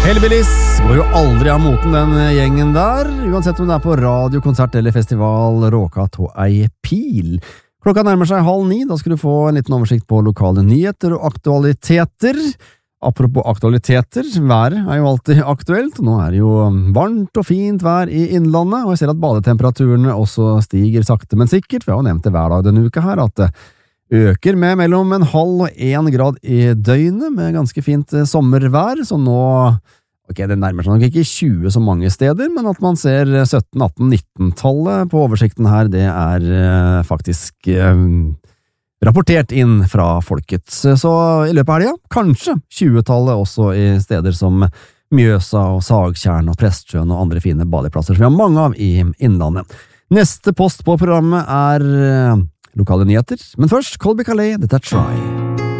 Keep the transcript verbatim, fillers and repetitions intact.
Hellbillies går jo aldri av moten, den gjengen der, uansett om det er på radio, konsert eller festival. Råka tå ei pil. Klokka nærmer seg halv ni, da skal du få en liten oversikt på lokale nyheter og aktualiteter. Apropos aktualiteter, været er jo alltid aktuelt, og nå er det jo varmt og fint vær i innlandet, og jeg ser at badetemperaturene også stiger sakte, men sikkert. Vi har jo nevnt det hver dag denne uka her, at det øker med mellom en halv og en grad i døgnet, med ganske fint sommervær, så nå, ok, det nærmer seg nok ikke tjue så mange steder, men at man ser sytten, atten, nitten-tallet på oversikten her, det er eh, faktisk eh, rapportert inn fra folket. Så i løpet av helga, kanskje tjue-tallet også i steder som Mjøsa og Sagtjern og Prestsjøen og andre fine badeplasser som vi har mange av i innlandet. Neste post på programmet er lokale nyheter, men først Colby Calais, dette er Try.